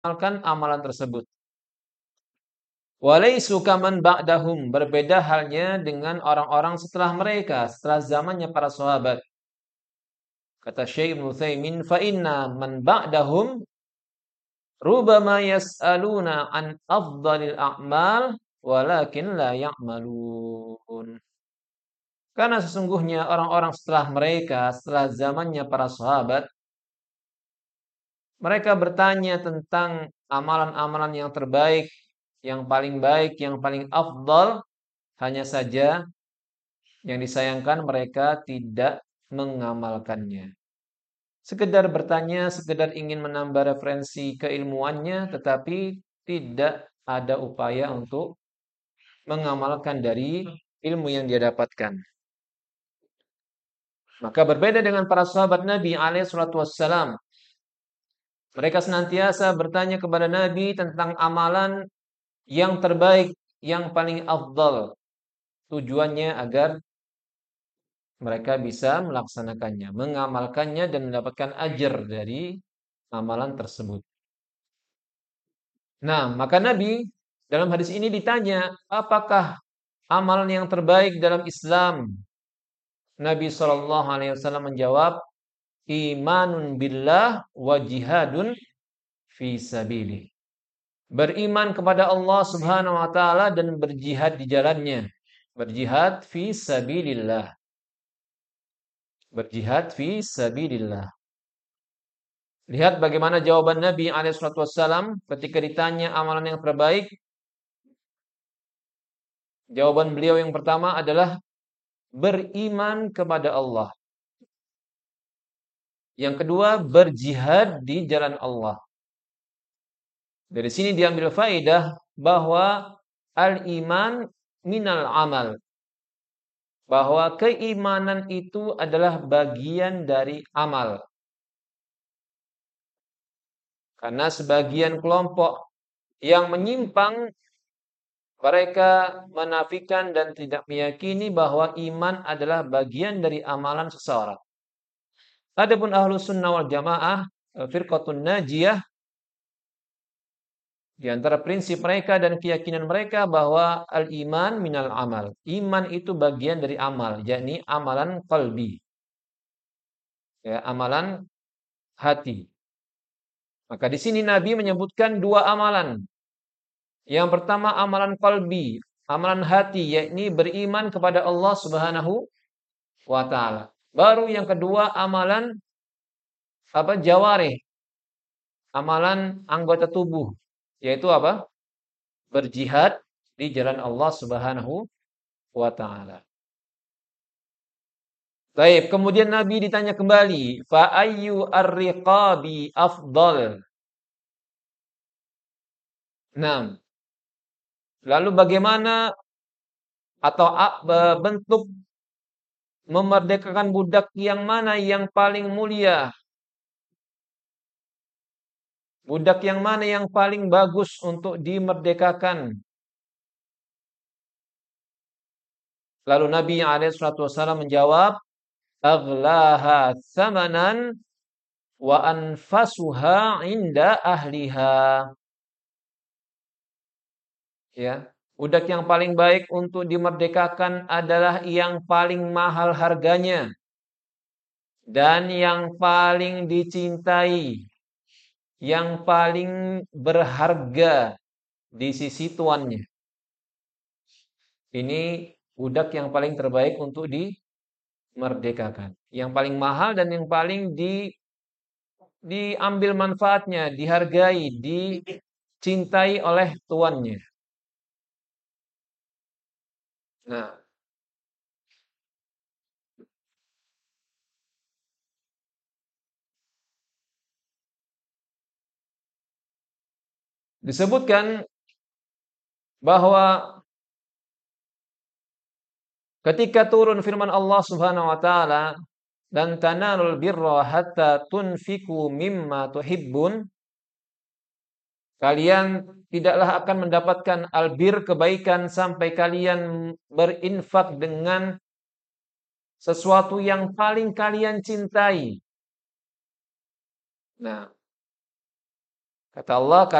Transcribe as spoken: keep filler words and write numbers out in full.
mengamalkan amalan tersebut. Walaisu kaman ba'dahum, berbeda halnya dengan orang-orang setelah mereka, setelah zamannya para sahabat. Kata Syekh Ibnu Utsaimin, fa inna man ba'dahum rubama yas'aluna an afdalil a'mal walakin la ya'malun. Karena sesungguhnya orang-orang setelah mereka, setelah zamannya para sahabat, mereka bertanya tentang amalan-amalan yang terbaik, yang paling baik, yang paling afdal. Hanya saja yang disayangkan mereka tidak mengamalkannya. Sekedar bertanya, sekedar ingin menambah referensi keilmuannya, tetapi tidak ada upaya untuk mengamalkan dari ilmu yang dia dapatkan. Maka berbeda dengan para sahabat Nabi alaihi salatu wassalam. Mereka senantiasa bertanya kepada Nabi tentang amalan yang terbaik, yang paling afdal. Tujuannya agar mereka bisa melaksanakannya, mengamalkannya dan mendapatkan ajar dari amalan tersebut. Nah, maka Nabi dalam hadis ini ditanya, apakah amalan yang terbaik dalam Islam? Nabi shallallahu alaihi wasallam menjawab, imanun billah wa jihadun fi sabilih. Beriman kepada Allah Subhanahu wa taala dan berjihad di jalannya. Berjihad fi sabilillah. Berjihad fi sabilillah. Lihat bagaimana jawaban Nabi alaihi salatu wasallam ketika ditanya amalan yang terbaik. Jawaban beliau yang pertama adalah beriman kepada Allah. Yang kedua, berjihad di jalan Allah. Dari sini diambil faedah bahwa al-iman minal amal. Bahwa keimanan itu adalah bagian dari amal. Karena sebagian kelompok yang menyimpang, mereka menafikan dan tidak meyakini bahwa iman adalah bagian dari amalan seseorang. Adapun Ahlus Sunnah wal Jamaah, firqatun najiyah, di antara prinsip mereka dan keyakinan mereka bahwa al-iman minal amal. Iman itu bagian dari amal, yakni amalan qalbi. Ya, amalan hati. Maka di sini Nabi menyebutkan dua amalan. Yang pertama amalan qalbi, amalan hati, yakni beriman kepada Allah Subhanahu wa taala. Baru yang kedua amalan apa? Jawarih. Amalan anggota tubuh, yaitu apa? Berjihad di jalan Allah Subhanahu wa taala. Baik, kemudian Nabi ditanya kembali, fa ayyu ar-riqabi afdal? Nah, lalu bagaimana atau bentuk memerdekakan budak yang mana yang paling mulia? Budak yang mana yang paling bagus untuk dimerdekakan? Lalu Nabi alaihi salatu wasallam menjawab, aghlaha thamanan wa anfasuha inda ahliha. Ya, budak yang paling baik untuk dimerdekakan adalah yang paling mahal harganya dan yang paling dicintai, yang paling berharga di sisi tuannya. Ini budak yang paling terbaik untuk dimerdekakan, yang paling mahal dan yang paling di diambil manfaatnya, dihargai, dicintai oleh tuannya. Nah, disebutkan bahwa ketika turun firman Allah Subhanahu wa taala, dan tanalul birra hatta tunfiku mimma tuhibbun, kalian tidaklah akan mendapatkan albir, kebaikan, sampai kalian berinfak dengan sesuatu yang paling kalian cintai. Nah, Kata Allah